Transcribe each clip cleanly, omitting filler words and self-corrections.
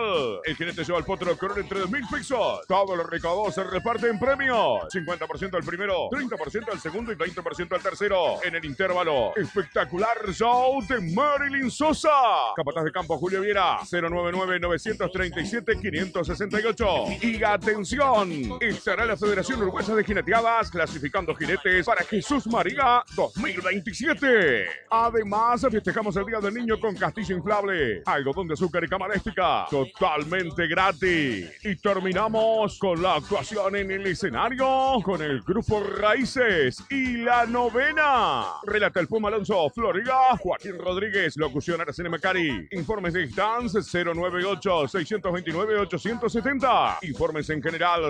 Festival. El jinete lleva el potro con entre 2.000 pesos. Todos los recaudados se reparten premios. 50% al primero, 30% al segundo y 20% al tercero. En el intervalo, espectacular show de Marilyn Sosa. Capataz de campo Julio Viera, 099-937-568. Y atención, estará la Federación Uruguaya de Jineteadas clasificando jinetes para Jesús María 2027. Además, festejamos el Día del Niño con castillo inflable, algodón de azúcar y cama elástica, totalmente gratis. Y terminamos con la actuación en el escenario con el grupo Raíces y la novena. Relata el Puma Alonso Florida, Joaquín Rodríguez, locución Aracena Macari. Informes de Stans 098-629-870. Informes en general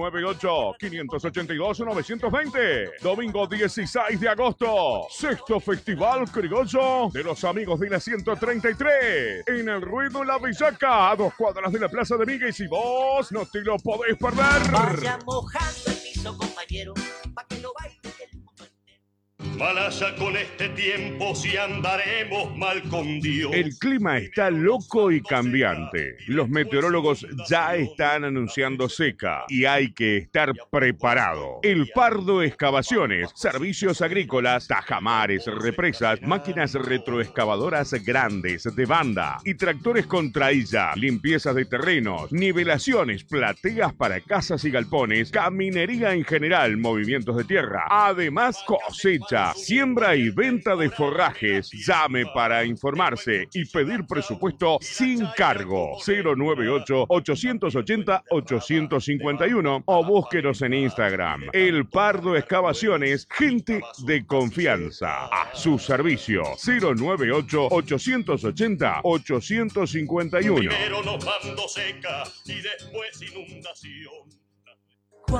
098-582-920. Domingo 16 de agosto, sexto Festival Criollo de los Amigos de la 133. En el Ruido La Villaca, a 2 cuadras de la Plaza de Miguel. Y vos no te lo podés perder. Vaya mojando el piso, compañero, pa' que lo baile el mundo entero. Malaya con este tiempo si andaremos mal con Dios. El clima está loco y cambiante. Los meteorólogos ya están anunciando seca y hay que estar preparado. El Pardo Excavaciones, servicios agrícolas, tajamares, represas, máquinas retroexcavadoras grandes de banda y tractores con trailla, limpiezas de terrenos, nivelaciones, plateas para casas y galpones, caminería en general, movimientos de tierra, además cosecha, siembra y venta de forrajes. Llame para informarse y pedir presupuesto sin cargo. 098-880-851 o búsquenos en Instagram. El Pardo Excavaciones, gente de confianza. A su servicio. 098-880-851. Primero nos mando seca y después inundación.